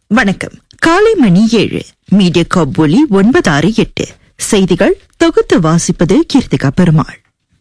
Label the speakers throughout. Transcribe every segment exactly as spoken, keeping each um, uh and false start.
Speaker 1: வணக்கம். காலை மணி ஏழு. மீடியா காப் ஒலி ஒன்பது ஆறு எட்டு. செய்திகள் தொகுத்து வாசிப்பது கீர்த்திகா பெருமாள்.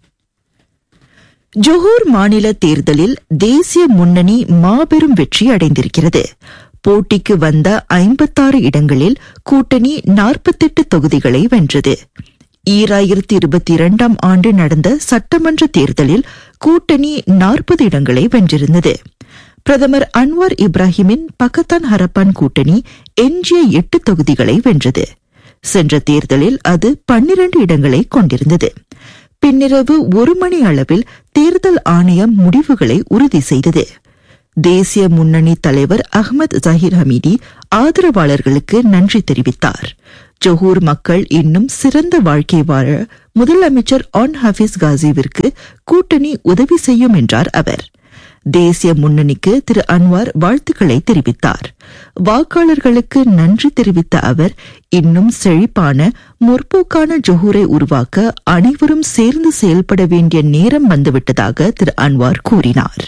Speaker 1: ஜொஹூர் மாநில தேர்தலில் தேசிய முன்னணி மாபெரும் வெற்றி அடைந்திருக்கிறது. போட்டிக்கு வந்த ஐம்பத்தாறு இடங்களில் கூட்டணி நாற்பத்தெட்டு தொகுதிகளை வென்றது. ஈராயிரத்தி இருபத்தி இரண்டாம் ஆண்டு நடந்த சட்டமன்ற தேர்தலில் கூட்டணி நாற்பது இடங்களை வென்றிருந்தது. பிரதமர் அன்வார் இப்ராஹிமின் பக்கத்தான் ஹரப்பான் கூட்டணி எஞ்சிய எட்டு தொகுதிகளை வென்றது. சென்ற தேர்தலில் அது பன்னிரண்டு இடங்களை கொண்டிருந்தது. பின்னிரவு ஒரு மணி அளவில் தேர்தல் ஆணையம் முடிவுகளை உறுதி செய்தது. தேசிய முன்னணி தலைவர் அஹ்மத் ஜஹீர் ஹமீதி ஆதரவாளர்களுக்கு நன்றி தெரிவித்தார். ஜொஹூர் மக்கள் இன்னும் சிறந்த வாழ்க்கை வாழ முதலமைச்சர் ஆன் ஹபீஸ் காசிவிற்கு கூட்டணி உதவி செய்யும் என்றார் அவர். தேசிய முன்னணிக்கு திரு அன்வார் வாழ்த்துக்களை தெரிவித்தார். வாக்காளர்களுக்கு நன்றி தெரிவித்த அவர், இன்னும் செழிப்பான முற்போக்கான ஜொஹூரை உருவாக்க அனைவரும் சேர்ந்து செயல்பட வேண்டிய நேரம் வந்துவிட்டதாக திரு அன்வார் கூறினார்.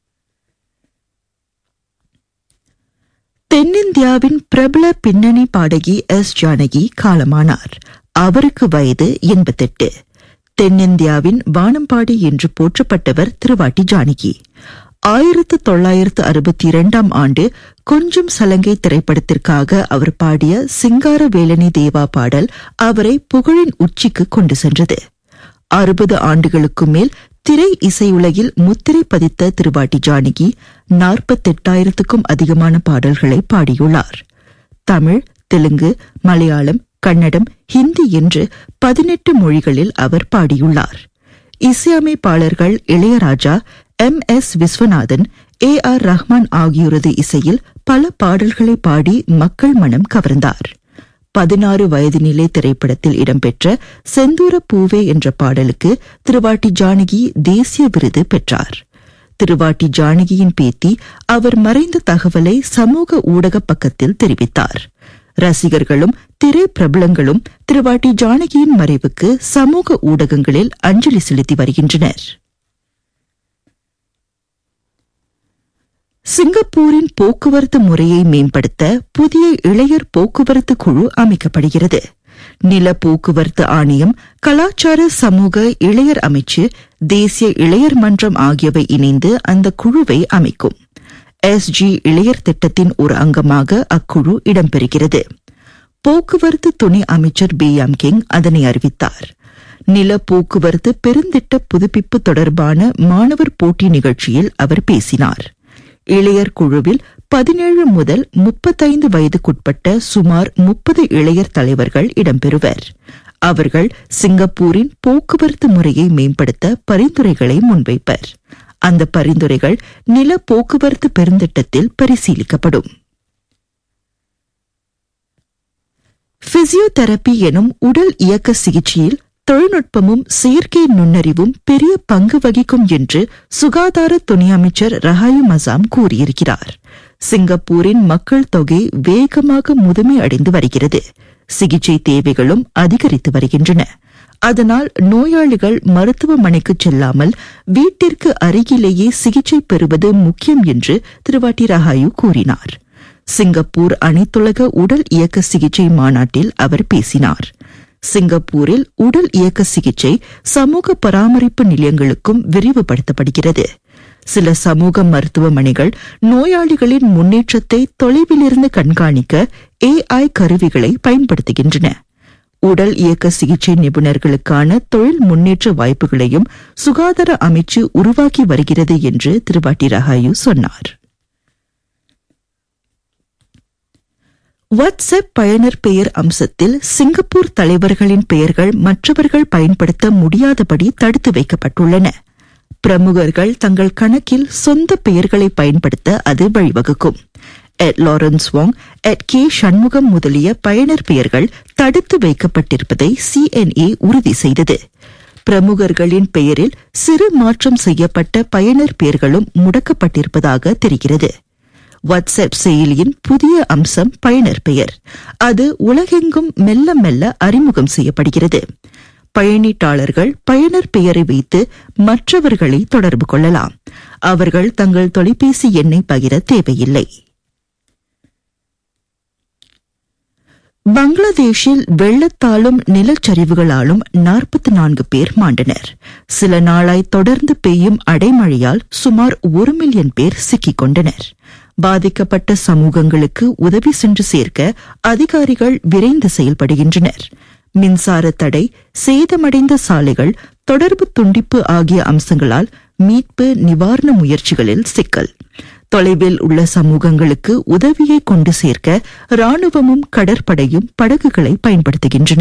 Speaker 1: தென்னிந்தியாவின் பிரபல பின்னணி பாடகி எஸ் ஜானகி காலமானார். அவருக்கு வயது எண்பத்தெட்டு. தென்னிந்தியாவின் வானம்பாடி என்று போற்றப்பட்டவர் திருவாட்டி ஜானகி. ஆயிரத்து தொள்ளாயிரத்து அறுபத்தி இரண்டாம் ஆண்டு கொஞ்சம் சலங்கை திரைப்படத்திற்காக அவர் பாடிய சிங்கார வேலனி தேவா பாடல் அவரை புகழின் உச்சிக்கு கொண்டு சென்றது. அறுபது ஆண்டுகளுக்கு மேல் திரை இசையுலகில் முத்திரை பதித்த திருவாட்டி ஜானகி நாற்பத்தெட்டாயிரத்துக்கும் அதிகமான பாடல்களை பாடியுள்ளார். தமிழ், தெலுங்கு, மலையாளம், கன்னடம், ஹிந்தி என்று பதினெட்டு மொழிகளில் அவர் பாடியுள்ளார். இசையமைப்பாளர்கள் Ilaiyaraaja, M S Viswanathan, A R Rahman ஆகியோரது இசையில் பல பாடல்களை பாடி மக்கள் மனம் கவர்ந்தார். பதினாறு வயதினிலே திரைப்படத்தில் இடம்பெற்ற செந்தூர பூவே என்ற பாடலுக்கு திருவாட்டி ஜானகி தேசிய விருது பெற்றார். திருவாட்டி ஜானகியின் பேத்தி அவர் மறைந்த தகவலை சமூக ஊடக பக்கத்தில் தெரிவித்தார். ரசிகர்களும் திரை பிரபலங்களும் திருவாட்டி ஜானகியின் மறைவுக்கு சமூக ஊடகங்களில் அஞ்சலி செலுத்தி வருகின்றனர். சிங்கப்பூரின் போக்குவரத்து முறையை மேம்படுத்த புதிய இளையர் போக்குவரத்து குழு அமைக்கப்படுகிறது. நில போக்குவரத்து ஆணையம், கலாச்சார சமூக இளையர் அமைச்சு, தேசிய இளையர் மன்றம் ஆகியவை இணைந்து அந்த குழுவை அமைக்கும். எஸ் ஜி இளையர் திட்டத்தின் ஒரு அங்கமாக அக்குழு இடம்பெறுகிறது. போக்குவரத்து துணை அமைச்சர் பி எம் கிங் அதனை அறிவித்தார். நில போக்குவரத்து பெருந்திட்ட புதுப்பிப்பு தொடர்பான மாணவர் போட்டி நிகழ்ச்சியில் அவர் பேசினார். இளையர் குழுவில் பதினேழு முதல் முப்பத்தைந்து வயதுக்குட்பட்ட சுமார் முப்பது இளையர் தலைவர்கள் இடம்பெறுவர். அவர்கள் சிங்கப்பூரின் போக்குவரத்து முறையை மேம்படுத்த பரிந்துரைகளை முன்வைப்பர். அந்த பரிந்துரைகள் நில போக்குவரத்து பெருந்திட்டத்தில் பரிசீலிக்கப்படும். பிசியோதெரபி எனும் உடல் இயக்க சிகிச்சையில் தொழில்நுட்பமும் செயற்கை நுண்ணறிவும் பெரிய பங்கு வகிக்கும் என்று சுகாதார துணை அமைச்சர் ரஹாயு மசாம் கூறியிருக்கிறார். சிங்கப்பூரின் மக்கள் தொகை வேகமாக முதுமை அடைந்து வருகிறது. சிகிச்சை தேவைகளும் அதிகரித்து வருகின்றன. அதனால் நோயாளிகள் மருத்துவமனைக்கு செல்லாமல் வீட்டிற்கு அருகிலேயே சிகிச்சை பெறுவது முக்கியம் என்று திருவாட்டி ரஹாயு கூறினார். சிங்கப்பூர் அனைத்துலக உடல் இயக்க சிகிச்சை மாநாட்டில் அவர் பேசினார். சிங்கப்பூரில் உடல் இயக்க சிகிச்சை சமூக பராமரிப்பு நிலையங்களுக்கும் விரிவுபடுத்தப்படுகிறது. சில சமூக மருத்துவமனைகள் நோயாளிகளின் முன்னேற்றத்தை தொலைவிலிருந்து கண்காணிக்க ஏ ஐ கருவிகளை பயன்படுத்துகின்றன. உடல் இயக்க சிகிச்சை நிபுணர்களுக்கான தொழில் முன்னேற்ற வாய்ப்புகளையும் சுகாதார அமைச்சு உருவாக்கி வருகிறது என்று திருவாட்டி ரஹாயு சொன்னார். வாட்ஸ்அப் பயனர் பெயர் அம்சத்தில் சிங்கப்பூர் தலைவர்களின் பெயர்கள் மற்றவர்கள் பயன்படுத்த முடியாதபடி தடுத்து வைக்கப்பட்டுள்ளன. பிரமுகர்கள் தங்கள் கணக்கில் சொந்த பெயர்களை பயன்படுத்த அது வழிவகுக்கும். எட் லாரன்ஸ் வாங், எட் கே சண்முகம் முதலிய பயனர் பெயர்கள் தடுத்து வைக்கப்பட்டிருப்பதை சி என் ஏ உறுதி செய்தது. பிரமுகர்களின் பெயரில் சிறு மாற்றம் செய்யப்பட்ட பயனர் பெயர்களும் முடக்கப்பட்டிருப்பதாக தெரிகிறது. வாட்ஸ்அப் செயலியின் புதிய அம்சம் பயனர் பெயர். அது உலகெங்கும் மெல்ல மெல்ல அறிமுகம் செய்யப்படுகிறது. பயணீட்டாளர்கள் பயனர் பெயரை வைத்து மற்றவர்களை தொடர்பு கொள்ளலாம். அவர்கள் தங்கள் தொலைபேசி எண்ணை பகிர தேவையில்லை. பங்களாதேஷில் வெள்ளத்தாலும் நிலச்சரிவுகளாலும் நாற்பத்தி நான்கு பேர் மாண்டனர். சில நாளாய் தொடர்ந்து பெய்யும் அடைமழையால் சுமார் ஒரு மில்லியன் பேர் சிக்கிக் கொண்டனர். பாதிக்கப்பட்ட சமூகங்களுக்கு உதவி சென்று சேர்க்க அதிகாரிகள் விரைந்து செயல்படுகின்றனர். மின்சார தடை, சேதமடைந்த சாலைகள், தொடர்பு துண்டிப்பு ஆகிய அம்சங்களால் மீட்பு நிவாரண முயற்சிகளில் சிக்கல். தொலைவில் உள்ள சமூகங்களுக்கு உதவியை கொண்டு சேர்க்க ராணுவமும் கடற்படையும் படகுகளை பயன்படுத்துகின்றன.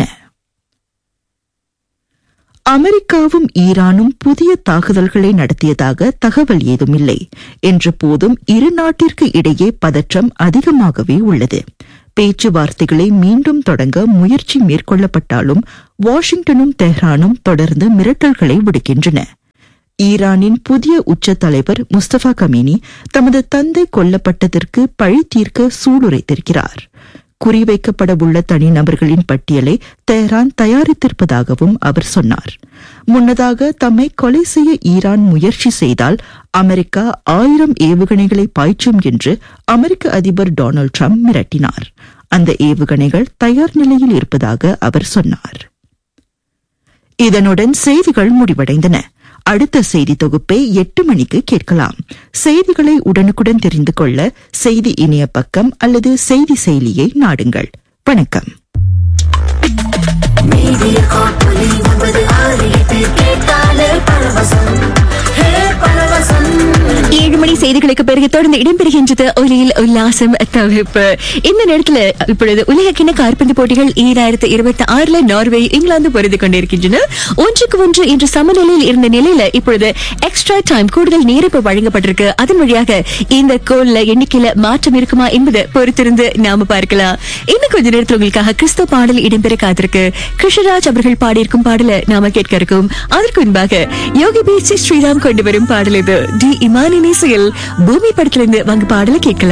Speaker 1: அமெரிக்காவும் ஈரானும் புதிய தாக்குதல்களை நடத்தியதாக தகவல் ஏதும் இல்லை என்ற போதும் இரு நாட்டிற்கு இடையே பதற்றம் அதிகமாகவே உள்ளது. பேச்சுவார்த்தைகளை மீண்டும் தொடங்க முயற்சி மேற்கொள்ளப்பட்டாலும் வாஷிங்டனும் தெஹ்ரானும் தொடர்ந்து மிரட்டல்களை விடுக்கின்றன. ஈரானின் புதிய உச்ச தலைவர் முஸ்தபா கமீனி தமது தந்தை கொல்லப்பட்டதற்கு பழி தீர்க்க சூளுரைத்திருக்கிறார். குறிவைக்கப்படவுள்ள தனிநபர்களின் பட்டியலை தெஹ்ரான் தயாரித்திருப்பதாகவும் அவர் சொன்னார். முன்னதாக தம்மை கொலை செய்ய ஈரான் முயற்சி செய்தால் அமெரிக்கா ஆயிரம் ஏவுகணைகளை பாய்ச்சும் என்று அமெரிக்க அதிபர் டொனால்டு டிரம்ப் மிரட்டினார். அந்த ஏவுகணைகள் தயார் நிலையில் இருப்பதாக அவர் சொன்னார். இதனுடன் செய்திகள் முடிவடைந்தன. அடுத்த செய்தி தொகுப்பை எட்டு மணிக்கு கேட்கலாம். செய்திகளை உடனுக்குடன் தெரிந்து கொள்ள செய்தி இணைய பக்கம் அல்லது செய்தி செயலியை நாடுங்கள். வணக்கம்.
Speaker 2: ஏழு மணி செய்திகளுக்கு பிறகு தொடர்ந்து இடம்பெறுகின்றது ஒலியில் உல்லாசம் தொகுப்பு. இந்த நேரத்தில் இப்பொழுது உலகக்கிண காற்பந்து போட்டிகள் ஈராயிரத்தி இருபத்தி ஆறுல நார்வே இங்கிலாந்து பொருது கொண்டிருக்கின்றன. ஒன்றுக்கு ஒன்று இன்று சமநிலையில் இருந்த நிலையில இப்பொழுது எக்ஸ்ட்ரா டைம் கூடுதல் நேரப்பு வழங்கப்பட்டிருக்கு. அதன் வழியாக இந்த கோல்ல எண்ணிக்கையில மாற்றம் இருக்குமா என்பது பொறுத்திருந்து நாம பார்க்கலாம். இன்னும் கொஞ்ச நேரத்தில் உங்களுக்காக கிறிஸ்துவ பாடல் இடம்பெற காத்திருக்கு. கிருஷ்ணராஜ் அவர்கள் பாடியிருக்கும் பாடல நாம கேட்க இருக்கோம். அதற்கு முன்பாக யோகி பி ஸ்ரீராம் கொண்டு வரும் பாடல் இது. டி இமானின் இசையில் பூமி படத்திலிருந்து வாங்க பாடலை கேட்கலாம்.